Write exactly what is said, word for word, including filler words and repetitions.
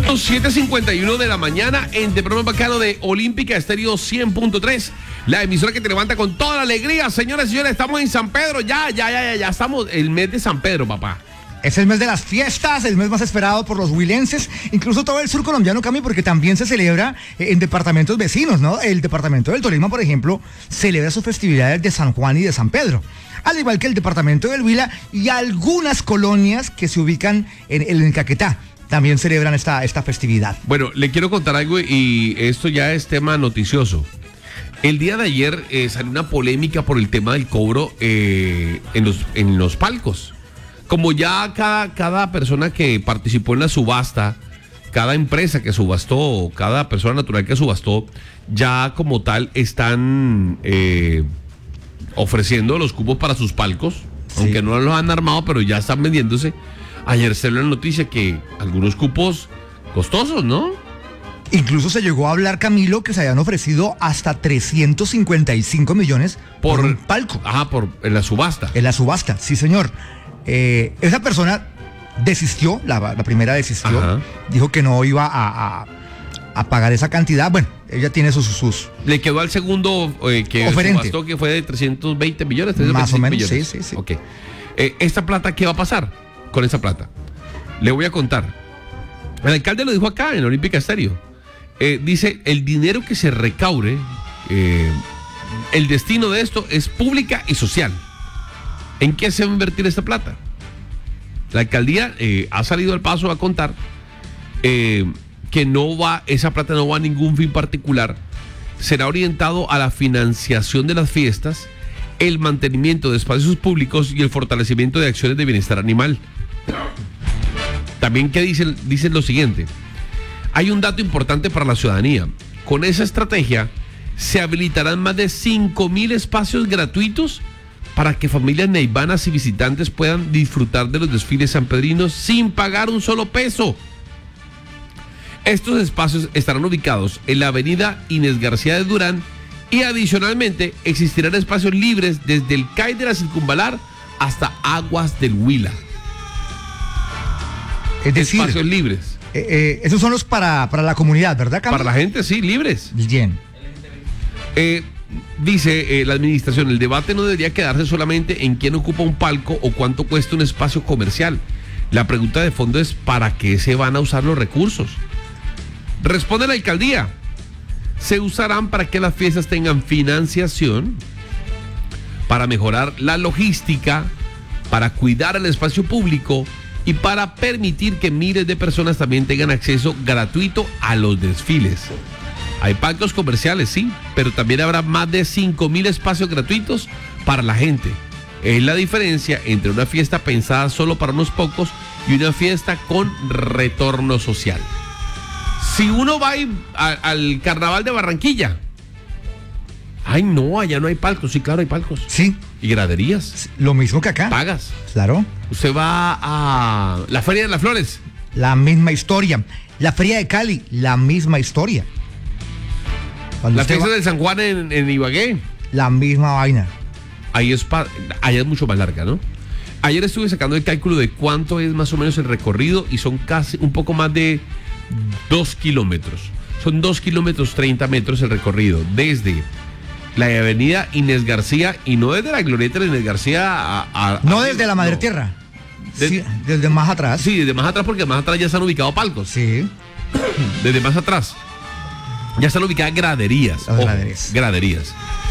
siete cincuenta y uno de la mañana en el programa bacano de Olímpica Estéreo cien punto tres, la emisora que te levanta con toda la alegría. Señoras y señores, estamos en San Pedro, ya, ya, ya, ya, ya estamos el mes de San Pedro, papá. Es el mes de las fiestas, el mes más esperado por los huilenses, incluso todo el sur colombiano, Cami, porque también se celebra en departamentos vecinos, ¿no? El departamento del Tolima, por ejemplo, celebra sus festividades de San Juan y de San Pedro, al igual que el departamento del Huila y algunas colonias que se ubican en el Caquetá. También celebran esta, esta festividad. Bueno, le quiero contar algo y esto ya es tema noticioso. El día de ayer eh, salió una polémica por el tema del cobro eh, en, los, en los palcos. Como ya cada, cada persona que participó en la subasta, cada empresa que subastó, cada persona natural que subastó, ya como tal están eh, ofreciendo los cupos para sus palcos, sí. Aunque no los han armado, pero ya están vendiéndose. Ayer se dio la noticia que algunos cupos costosos, ¿no? Incluso se llegó a hablar, Camilo, que se habían ofrecido hasta trescientos cincuenta y cinco millones por, por un palco. Ajá, por, en la subasta. En la subasta, sí, señor. Eh, esa persona desistió, la, la primera desistió, ajá. Dijo que no iba a, a, a pagar esa cantidad. Bueno, ella tiene sus... sus Le quedó al segundo eh, que oferente. Subastó, que fue de trescientos veinte millones. Más o menos, millones. sí, sí, sí. Ok. Eh, ¿Esta plata qué va a pasar con esa plata? Le voy a contar. El alcalde lo dijo acá en Olímpica Estéreo. Eh, dice, el dinero que se recaude, eh, el destino de esto es pública y social. ¿En qué se va a invertir esta plata? La alcaldía eh, ha salido al paso a contar eh, que no va, esa plata no va a ningún fin particular. Será orientado a la financiación de las fiestas, el mantenimiento de espacios públicos y el fortalecimiento de acciones de bienestar animal. También que dicen, dicen lo siguiente: hay un dato importante para la ciudadanía. Con esa estrategia se habilitarán más de cinco mil espacios gratuitos para que familias neivanas y visitantes puedan disfrutar de los desfiles sanpedrinos sin pagar un solo peso. Estos espacios estarán ubicados en la avenida Inés García de Durán y adicionalmente existirán espacios libres desde el C A I de la Circunvalar hasta Aguas del Huila. Es decir, espacios libres. Eh, eh, esos son los para, para la comunidad, ¿verdad, Camilo? Para la gente, sí, libres. Bien. Eh, dice eh, la administración, el debate no debería quedarse solamente en quién ocupa un palco o cuánto cuesta un espacio comercial. La pregunta de fondo es ¿para qué se van a usar los recursos? Responde la alcaldía. Se usarán para que las fiestas tengan financiación, para mejorar la logística, para cuidar el espacio público y para permitir que miles de personas también tengan acceso gratuito a los desfiles. Hay palcos comerciales, sí, pero también habrá más de cinco mil espacios gratuitos para la gente. Es la diferencia entre una fiesta pensada solo para unos pocos y una fiesta con retorno social. Si uno va a, al carnaval de Barranquilla, ay no, allá no hay palcos. Sí, claro, hay palcos. Sí. Y graderías. Lo mismo que acá. Pagas. Claro. Usted va a la Feria de las Flores. La misma historia. La Feria de Cali, la misma historia. Cuando la fiesta va... de San Juan en, en Ibagué. La misma vaina. Ahí es, pa... Allá es mucho más larga, ¿no? Ayer estuve sacando el cálculo de cuánto es más o menos el recorrido y son casi un poco más de dos kilómetros. Son dos kilómetros treinta metros el recorrido desde la avenida Inés García y no desde la glorieta de Inés García a... a no a, desde la Madre no. Tierra. Des... Sí, desde más atrás. Sí, desde más atrás porque más atrás ya se han ubicado palcos. Sí. Desde más atrás. Ya están ubicadas graderías. Las graderías. Oh, graderías.